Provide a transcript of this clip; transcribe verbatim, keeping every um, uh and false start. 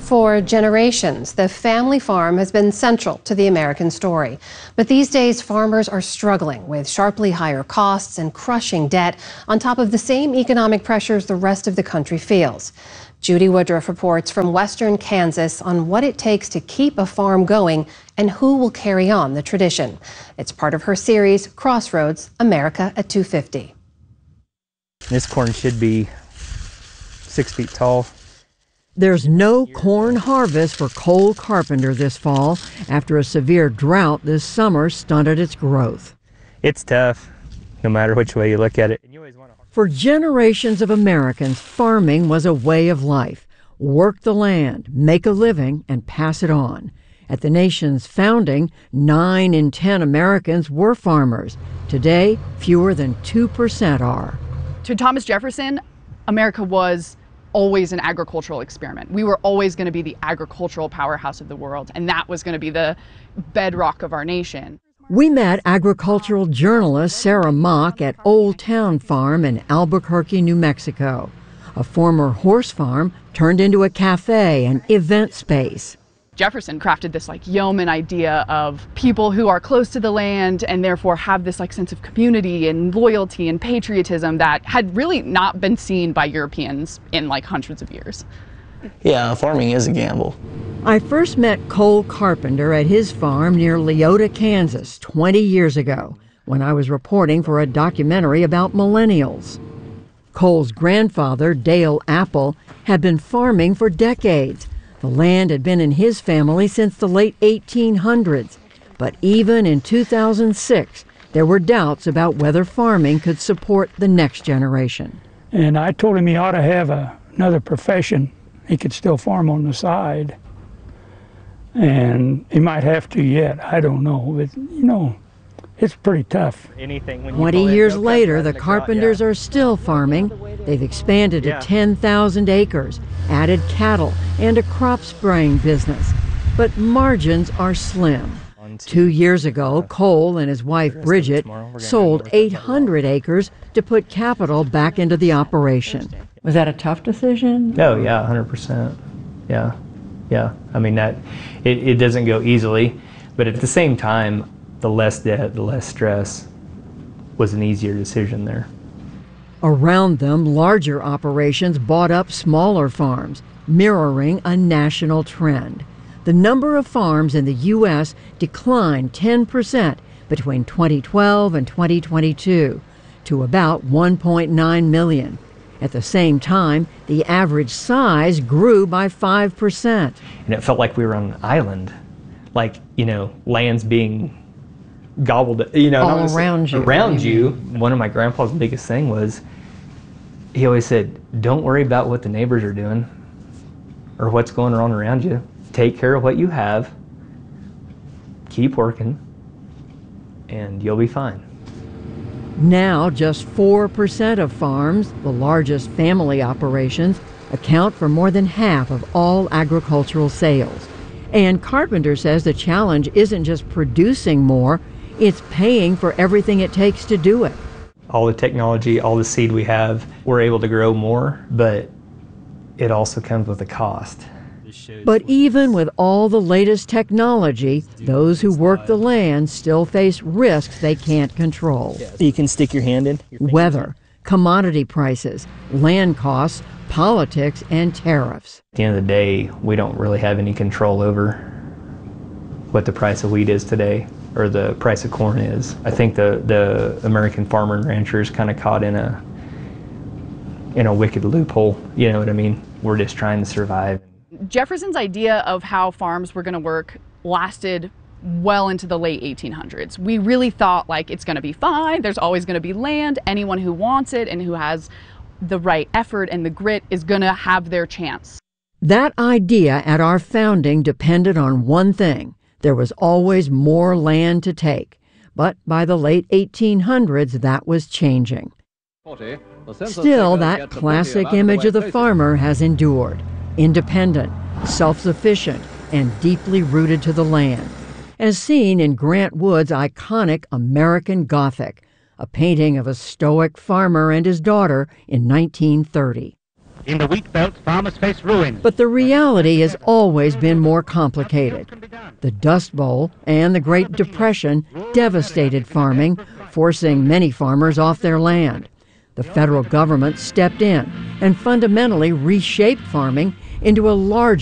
For generations, the family farm has been central to the American story. But these days, farmers are struggling with sharply higher costs and crushing debt on top of the same economic pressures the rest of the country feels. Judy Woodruff reports from western Kansas on what it takes to keep a farm going and who will carry on the tradition. It's part of her series, Crossroads, America at two fifty. This corn should be six feet tall. There's no corn harvest for Cole Carpenter this fall after a severe drought this summer stunted its growth. It's tough, no matter which way you look at it. For generations of Americans, farming was a way of life. Work the land, make a living, and pass it on. At the nation's founding, nine in ten Americans were farmers. Today, fewer than two percent are. To Thomas Jefferson, America was always an agricultural experiment. We were always going to be the agricultural powerhouse of the world, and that was going to be the bedrock of our nation. We met agricultural journalist Sarah Mock at Old Town Farm in Albuquerque, New Mexico. A former horse farm turned into a cafe and event space. Jefferson crafted this like yeoman idea of people who are close to the land and therefore have this like sense of community and loyalty and patriotism that had really not been seen by Europeans in like hundreds of years. Yeah, farming is a gamble. I first met Cole Carpenter at his farm near Leota, Kansas, twenty years ago, when I was reporting for a documentary about millennials. Cole's grandfather, Dale Apple, had been farming for decades. The land had been in his family since the late eighteen hundreds. But even in two thousand six, there were doubts about whether farming could support the next generation. And I told him he ought to have a, another profession. He could still farm on the side. And he might have to yet, I don't know. But, you know, it's pretty tough. Twenty years later, the Carpenters are still farming. They've expanded to ten thousand acres, added cattle, and a crop spraying business. But margins are slim. Two years ago, Cole and his wife Bridget sold eight hundred acres to put capital back into the operation. Was that a tough decision? Oh, yeah, one hundred percent. Yeah, yeah. I mean, that it, it doesn't go easily, but at the same time, the less debt, the less stress was an easier decision there. Around them, larger operations bought up smaller farms, mirroring a national trend. The number of farms in the U S declined ten percent between twenty twelve and twenty twenty-two to about one point nine million. At the same time, the average size grew by five percent. And it felt like we were on an island, like, you know, land's being gobbled, you know, all around you. Around you. One of my grandpa's biggest thing was, he always said, don't worry about what the neighbors are doing or what's going on around you. Take care of what you have, keep working, and you'll be fine. Now, just four percent of farms, the largest family operations, account for more than half of all agricultural sales. And Carpenter says the challenge isn't just producing more, it's paying for everything it takes to do it. All the technology, all the seed we have, we're able to grow more, but it also comes with a cost. But even with all the latest technology, those who work the land still face risks they can't control. You can stick your hand in. Weather, commodity prices, land costs, politics, and tariffs. At the end of the day, we don't really have any control over what the price of wheat is today or the price of corn is. I think the, the American farmer and rancher is kind of caught in a, in a wicked loophole. You know what I mean? We're just trying to survive. Jefferson's idea of how farms were going to work lasted well into the late eighteen hundreds. We really thought like it's going to be fine. There's always going to be land. Anyone who wants it and who has the right effort and the grit is going to have their chance. That idea at our founding depended on one thing. There was always more land to take. But by the late eighteen hundreds, that was changing. Still, that classic image of the farmer has endured. Independent, self-sufficient, and deeply rooted to the land, as seen in Grant Wood's iconic American Gothic, a painting of a stoic farmer and his daughter in nineteen thirty. In the wheat belt, farmers face ruin. But the reality has always been more complicated. The Dust Bowl and the Great Depression devastated farming, forcing many farmers off their land. The federal government stepped in and fundamentally reshaped farming into a large